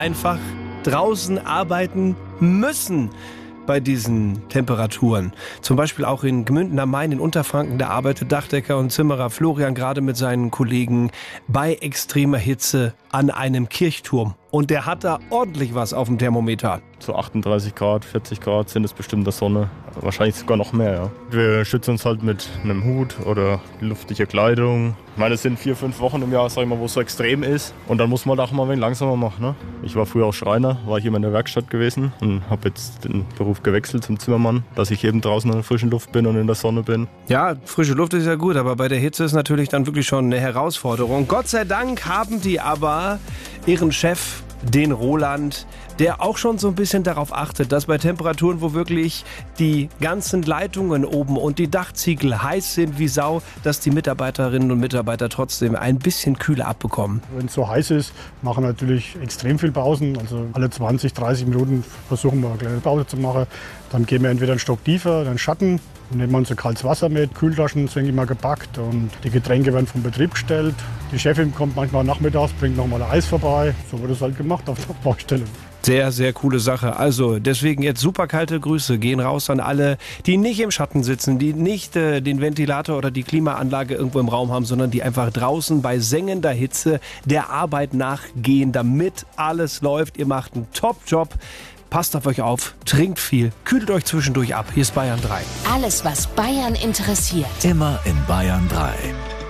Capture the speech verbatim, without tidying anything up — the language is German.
einfach draußen arbeiten müssen bei diesen Temperaturen. Zum Beispiel auch in Gmünden am Main in Unterfranken, da arbeitet Dachdecker und Zimmerer Florian gerade mit seinen Kollegen bei extremer Hitze an einem Kirchturm. Und der hat da ordentlich was auf dem Thermometer. So achtunddreißig Grad, vierzig Grad sind es bestimmt in der Sonne. Wahrscheinlich sogar noch mehr, ja. Wir schützen uns halt mit einem Hut oder luftiger Kleidung. Ich meine, es sind vier, fünf Wochen im Jahr, sag ich mal, wo es so extrem ist. Und dann muss man halt auch mal ein wenig langsamer machen. Ne? Ich war früher auch Schreiner, war hier in der Werkstatt gewesen und habe jetzt den Beruf gewechselt zum Zimmermann, dass ich eben draußen in der frischen Luft bin und in der Sonne bin. Ja, frische Luft ist ja gut, aber bei der Hitze ist natürlich dann wirklich schon eine Herausforderung. Gott sei Dank haben die aber ihren Chef, den Roland, der auch schon so ein bisschen darauf achtet, dass bei Temperaturen, wo wirklich die ganzen Leitungen oben und die Dachziegel heiß sind wie Sau, dass die Mitarbeiterinnen und Mitarbeiter trotzdem ein bisschen kühler abbekommen. Wenn es so heiß ist, machen wir natürlich extrem viel Pausen. Also alle zwanzig, dreißig Minuten versuchen wir eine kleine Pause zu machen. Dann gehen wir entweder einen Stock tiefer, dann Schatten. Dann nehmen wir uns so kaltes Wasser mit, Kühltaschen sind immer gepackt und die Getränke werden vom Betrieb gestellt. Die Chefin kommt manchmal nachmittags, bringt nochmal Eis vorbei. So wird es halt gemacht auf der Baustelle. Sehr, sehr coole Sache. Also deswegen jetzt super kalte Grüße gehen raus an alle, die nicht im Schatten sitzen, die nicht äh, den Ventilator oder die Klimaanlage irgendwo im Raum haben, sondern die einfach draußen bei sengender Hitze der Arbeit nachgehen, damit alles läuft. Ihr macht einen Top-Job. Passt auf euch auf, trinkt viel, kühlt euch zwischendurch ab. Hier ist Bayern drei. Alles, was Bayern interessiert. Immer in Bayern drei.